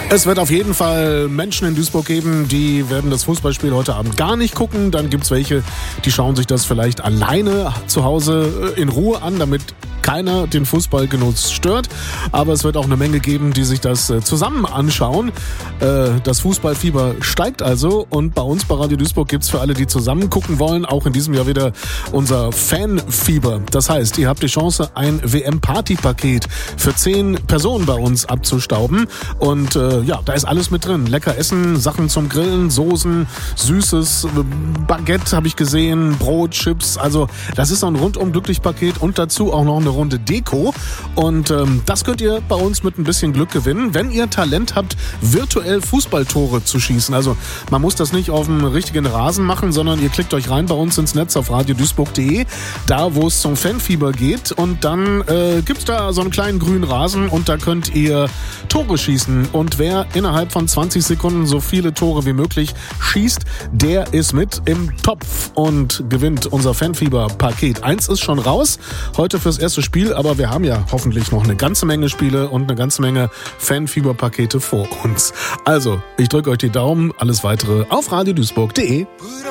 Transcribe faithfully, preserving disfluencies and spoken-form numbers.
Es wird auf jeden Fall Menschen in Duisburg geben, die werden das Fußballspiel heute Abend gar nicht gucken. Dann gibt es welche, die schauen sich das vielleicht alleine zu Hause in Ruhe an, damit keiner den Fußballgenuss stört. Aber es wird auch eine Menge geben, die sich das zusammen anschauen. Das Fußballfieber steigt also. Und bei uns bei Radio Duisburg gibt es für alle, die zusammen gucken wollen, auch in diesem Jahr wieder unser Fanfieber. Das heißt, ihr habt die Chance, ein W M-Party-Paket für zehn Personen bei uns abzustauben. Und äh, ja, da ist alles mit drin. Lecker Essen, Sachen zum Grillen, Soßen, Süßes, Baguette habe ich gesehen, Brot, Chips. Also das ist so ein rundum glücklich Paket und dazu auch noch eine Runde Deko. Und ähm, das könnt ihr bei uns mit ein bisschen Glück gewinnen, wenn ihr Talent habt, virtuell Fußballtore zu schießen. Also man muss das nicht auf dem richtigen Rasen machen, sondern ihr klickt euch rein bei uns ins Netz auf radio duisburg punkt de, da wo es zum Fanfieber geht. Und dann äh, gibt's da so einen kleinen grünen Rasen und da könnt ihr Tore schießen. Und wer innerhalb von zwanzig Sekunden so viele Tore wie möglich schießt, der ist mit im Topf und gewinnt unser Fanfieber-Paket. Eins ist schon raus, heute fürs erste Spiel, aber wir haben ja hoffentlich noch eine ganze Menge Spiele und eine ganze Menge Fanfieber-Pakete vor uns. Also, ich drücke euch die Daumen, alles weitere auf radio duisburg punkt de.